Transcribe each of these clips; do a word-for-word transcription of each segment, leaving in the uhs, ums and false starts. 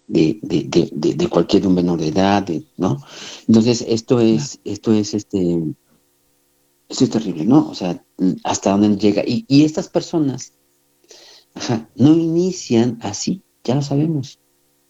de, de, de, de, de cualquier un menor de edad, de, ¿no? Entonces, esto Claro. es, esto es este, esto es terrible, ¿no? O sea, hasta dónde llega. Y, y estas personas, ajá, no inician así, ya lo sabemos.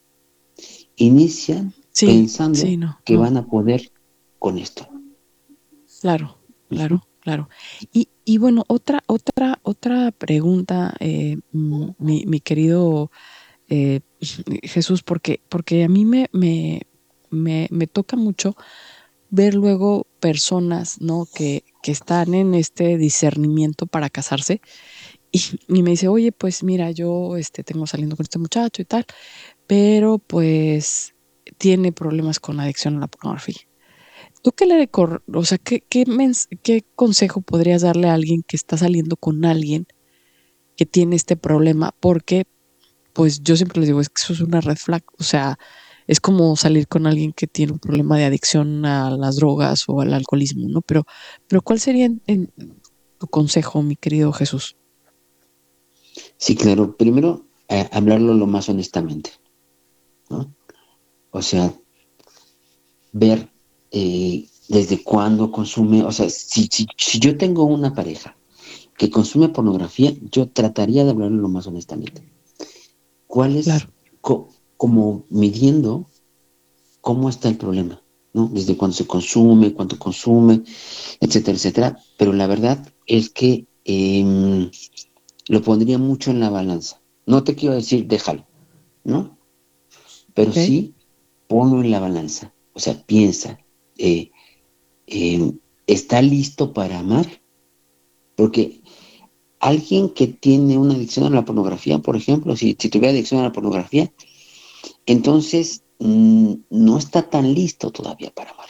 Inician Sí, sí, pensando no, que no. van a poder con esto. Claro, Ujú. claro, claro. Y, y bueno, otra, otra, otra pregunta, eh, mm, mi, mi querido eh, Jesús, porque, porque a mí me, me, me, me toca mucho ver luego personas, ¿no? Que, que están en este discernimiento para casarse y, y me dice, oye, pues mira, yo este, tengo saliendo con este muchacho y tal, pero pues tiene problemas con adicción a la pornografía. ¿Tú qué le recor- o sea, qué, qué, mens- qué consejo podrías darle a alguien que está saliendo con alguien que tiene este problema? Porque, pues yo siempre les digo, es que eso es una red flag. O sea, es como salir con alguien que tiene un problema de adicción a las drogas o al alcoholismo, ¿no? Pero, pero ¿cuál sería en- en tu consejo, mi querido Jesús? Sí, claro. Primero, eh, hablarlo lo más honestamente, ¿no? O sea, ver eh, desde cuándo consume, o sea, si, si, si yo tengo una pareja que consume pornografía, yo trataría de hablarlo lo más honestamente. ¿Cuál es, Claro, co- como midiendo cómo está el problema, ¿no? Desde cuándo se consume, cuánto consume, etcétera, etcétera. Pero la verdad es que eh, lo pondría mucho en la balanza. No te quiero decir déjalo, ¿no? Pero ¿ok? sí ponlo en la balanza. O sea, piensa, eh, eh, ¿está listo para amar? Porque alguien que tiene una adicción a la pornografía, por ejemplo, si, si tuviera adicción a la pornografía, entonces mm, no está tan listo todavía para amar.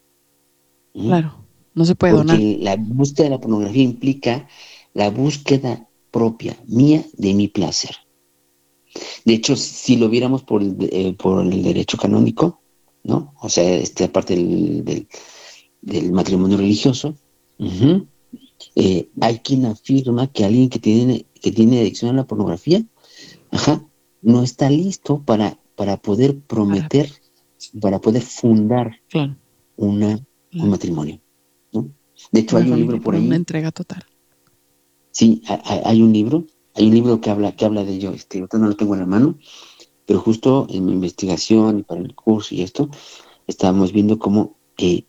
¿Mm? Claro, no se puede donar. Porque la búsqueda de la pornografía implica la búsqueda propia, mía, de mi placer. De hecho, si lo viéramos por el, eh, por el derecho canónico, ¿no? O sea, esta parte del, del, del matrimonio religioso, uh-huh, eh, hay quien afirma que alguien que tiene, que tiene adicción a la pornografía, ajá, no está listo para, para poder Para, prometer, para poder fundar claro, una, un claro. matrimonio, ¿no? De hecho, Una hay un familia, libro por para una ahí, entrega total. sí, hay, hay un libro, hay un libro que habla, que habla de ello, este, ahorita no lo tengo en la mano, pero justo en mi investigación y para el curso y esto, estábamos viendo cómo eh,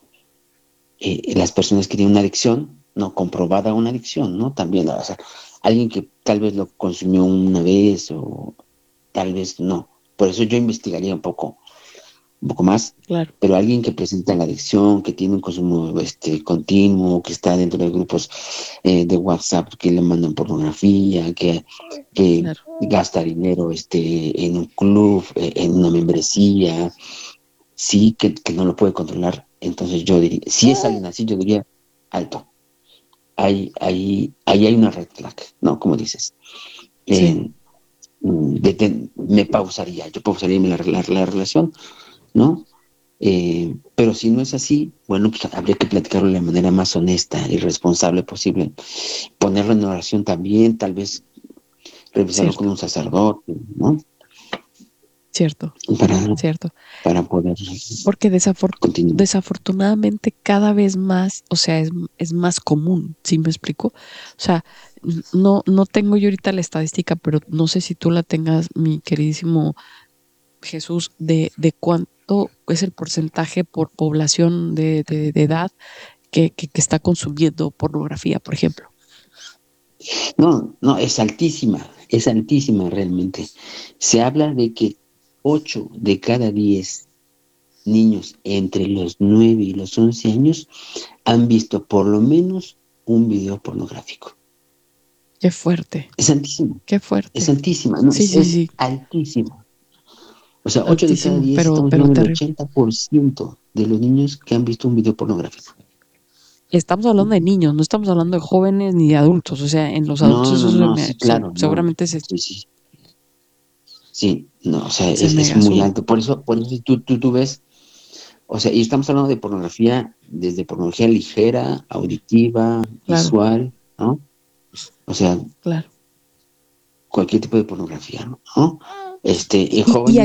eh, las personas que tienen una adicción, no comprobada una adicción, ¿no? También, o sea, alguien que tal vez lo consumió una vez o tal vez no. Por eso yo investigaría un poco, un poco más, Claro, pero alguien que presenta la adicción, que tiene un consumo este, continuo, que está dentro de grupos eh, de WhatsApp que le mandan pornografía, que, que claro. gasta dinero este, en un club, eh, en una membresía, sí, que, que no lo puede controlar. Entonces yo diría, si es alguien así, yo diría, alto, ahí, ahí, ahí hay una red flag, ¿no? Como dices. Sí, Eh, deten- me pausaría, yo pausaría la, la, la relación, ¿no? Eh, pero si no es así, bueno, pues habría que platicarlo de la manera más honesta y responsable posible. Ponerlo en oración también, tal vez revisarlo con cierto, un sacerdote, ¿no? cierto, Para, cierto. para poder Porque desafor- continuar. desafortunadamente cada vez más, o sea, es, es más común, ¿sí me explico? O sea, n- no, no tengo yo ahorita la estadística, pero no sé si tú la tengas, mi queridísimo Jesús, de, de cuánto es el porcentaje por población de, de- de edad que, que, que está consumiendo pornografía, por ejemplo. No, no, es altísima, es altísima realmente. Se habla de que ocho de cada diez niños entre los nueve y los once años han visto por lo menos un video pornográfico. Qué fuerte, Es altísima, qué es fuerte. altísima, no, Sí, es, sí, es sí, altísima. O sea, ocho de cada altísimo, diez pero, estamos pero hablando del terrible. ochenta por ciento de los niños que han visto un video pornográfico. Estamos hablando de niños, no estamos hablando de jóvenes ni de adultos. O sea, en los adultos No, no, eso se no, me, sí, se- claro, no. seguramente se, Sí, sí, sí, no, o sea, se es, es mega muy sube. alto. Por eso, por eso si tú, tú, tú ves, o sea, y estamos hablando de pornografía, desde pornografía ligera, auditiva, Claro, visual, ¿no? O sea, claro. cualquier tipo de pornografía, ¿no? Este, Y, y y, y jóvenes